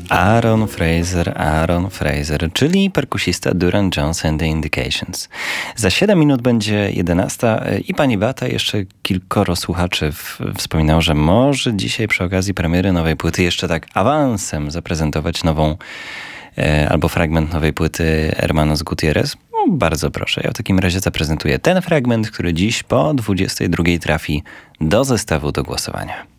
Aaron Fraser, czyli perkusista Duran Jones and the Indications. Za 7 minut będzie 11 i pani Beata, jeszcze kilkoro słuchaczy wspominało, że może dzisiaj przy okazji premiery nowej płyty jeszcze tak awansem zaprezentować nową albo fragment nowej płyty Hermanos Gutierrez. No, bardzo proszę. Ja w takim razie zaprezentuję ten fragment, który dziś po 22 trafi do zestawu do głosowania.